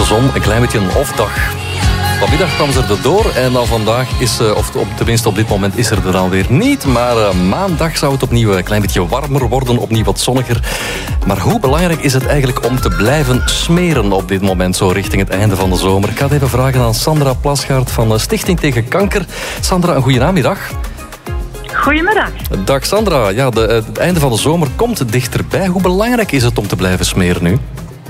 zon een klein beetje een off-dag. Vanmiddag kwam ze erdoor en dan vandaag is ze, of tenminste op dit moment is er alweer niet. Maar maandag zou het opnieuw een klein beetje warmer worden, opnieuw wat zonniger. Maar hoe belangrijk is het eigenlijk om te blijven smeren op dit moment, zo richting het einde van de zomer? Ik ga het even vragen aan Sandra Plasgaard van Stichting Tegen Kanker. Sandra, een goede namiddag. Goedemiddag. Dag Sandra. Ja, het einde van de zomer komt dichterbij. Hoe belangrijk is het om te blijven smeren nu?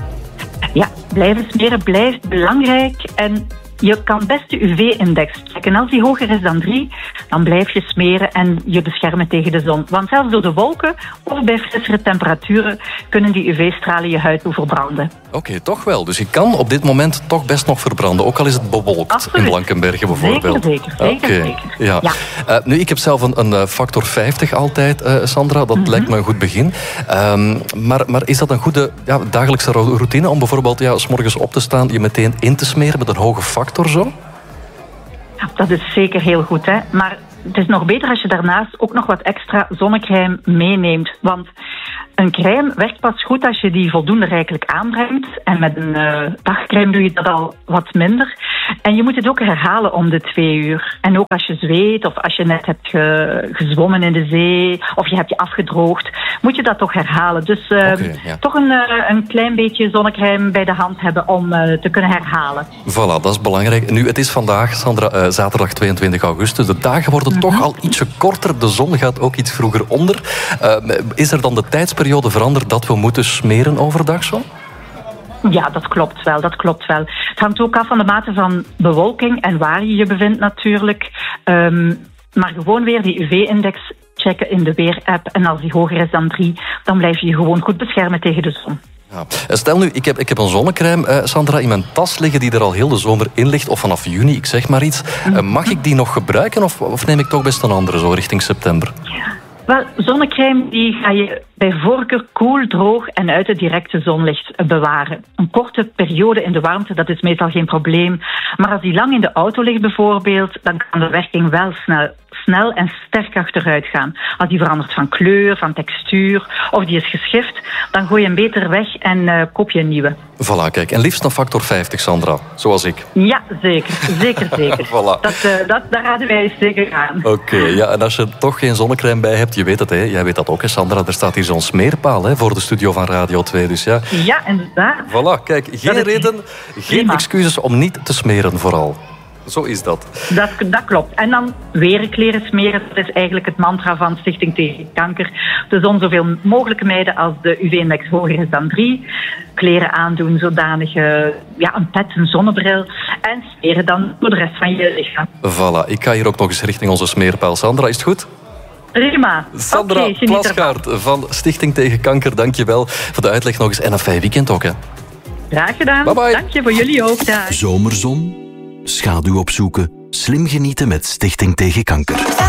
Ja, blijven smeren blijft belangrijk en je kan best de UV-index checken. Als die hoger is dan 3, dan blijf je smeren en je beschermen tegen de zon. Want zelfs door de wolken of bij frissere temperaturen kunnen die UV-stralen je huid doen verbranden. Oké, toch wel. Dus je kan op dit moment toch best nog verbranden. Ook al is het bewolkt. Absoluut. In Blankenberge bijvoorbeeld. Zeker. Ja. Nu, ik heb zelf een factor 50 altijd, Sandra. Dat lijkt me een goed begin. Maar is dat een goede dagelijkse routine om bijvoorbeeld 's morgens op te staan, je meteen in te smeren met een hoge factor zo? Dat is zeker heel goed, hè. Maar het is nog beter als je daarnaast ook nog wat extra zonnecrème meeneemt. Want een crème werkt pas goed als je die voldoende rijkelijk aanbrengt. En met een dagcrème doe je dat al wat minder. En je moet het ook herhalen om de 2 uur. En ook als je zweet of als je net hebt gezwommen in de zee of je hebt je afgedroogd, moet je dat toch herhalen. Dus toch een klein beetje zonnecrème bij de hand hebben om te kunnen herhalen. Voilà, dat is belangrijk. Nu, het is vandaag, Sandra, zaterdag 22 augustus. De dagen worden toch al ietsje korter. De zon gaat ook iets vroeger onder. Is er dan de tijdsperiode veranderd dat we moeten smeren overdag zo? Ja, dat klopt wel. Het hangt ook af van de mate van bewolking en waar je je bevindt natuurlijk. Maar gewoon weer die UV-index checken in de weerapp. En als die hoger is dan 3, dan blijf je je gewoon goed beschermen tegen de zon. Ja. Stel nu, ik heb een zonnecrème, Sandra, in mijn tas liggen die er al heel de zomer in ligt. Of vanaf juni, ik zeg maar iets. Mag ik die nog gebruiken of neem ik toch best een andere zo richting september? Wel, zonnecrème die ga je bij voorkeur koel, droog en uit het directe zonlicht bewaren. Een korte periode in de warmte, dat is meestal geen probleem. Maar als die lang in de auto ligt bijvoorbeeld, dan kan de werking wel snel en sterk achteruit gaan. Als die verandert van kleur, van textuur of die is geschift, dan gooi je hem beter weg en koop je een nieuwe. Voilà, kijk. En liefst een factor 50, Sandra. Zoals ik. Ja, zeker. Voilà. Daar raden wij zeker aan. Oké, en als je toch geen zonnecrème bij hebt, je weet het, hè? Jij weet dat ook, hè, Sandra. Er staat hier zo'n smeerpaal, hè, voor de studio van Radio 2. Dus ja. Ja, inderdaad. Voilà, kijk. Geen reden, geen excuses om niet te smeren vooral. Zo is dat. Dat klopt. En dan weer kleren smeren. Dat is eigenlijk het mantra van Stichting Tegen Kanker. De zon zoveel mogelijk mijden als de UV-index hoger is dan 3. Kleren aandoen, zodanig een pet, een zonnebril. En smeren dan voor de rest van je lichaam. Voilà. Ik ga hier ook nog eens richting onze smeerpaal. Sandra, is het goed? Prima. Sandra Plasgaard van Stichting Tegen Kanker, dank je wel voor de uitleg nog eens. En een fijn weekend ook, hè. Graag gedaan. Bye bye. Dank je, voor jullie ook. Dag. Zomerzon, schaduw opzoeken, slim genieten met Stichting Tegen Kanker.